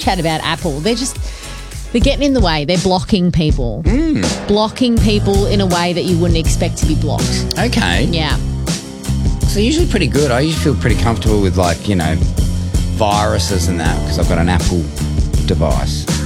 chat about Apple. They're getting in the way. They're blocking people. Blocking people in a way that you wouldn't expect to be blocked. Okay. Yeah. So usually pretty good. I usually feel pretty comfortable with, like, you know, viruses and that because I've got an Apple device.